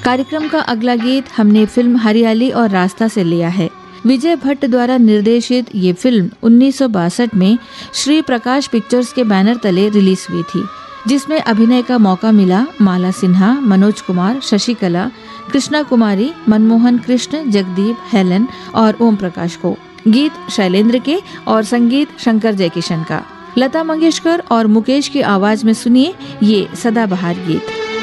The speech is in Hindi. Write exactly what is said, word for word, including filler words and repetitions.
कार्यक्रम का अगला गीत हमने फिल्म हरियाली और रास्ता से लिया है। विजय भट्ट द्वारा निर्देशित ये फिल्म उन्नीस सौ बासठ में श्री प्रकाश पिक्चर्स के बैनर तले रिलीज हुई थी, जिसमें अभिनय का मौका मिला माला सिन्हा, मनोज कुमार, शशिकला, कृष्णा कुमारी, मनमोहन कृष्ण, जगदीप, हेलन और ओम प्रकाश को। गीत शैलेंद्र के और संगीत शंकर जयकिशन का। लता मंगेशकर और मुकेश की आवाज में सुनिए ये सदाबहार गीत।